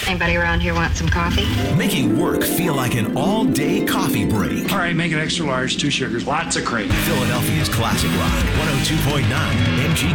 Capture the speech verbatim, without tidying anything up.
Anybody around here want some coffee? Making work feel like an all-day coffee break. All right, make it extra large, two sugars, lots of cream. Philadelphia's classic rock, one oh two point nine M G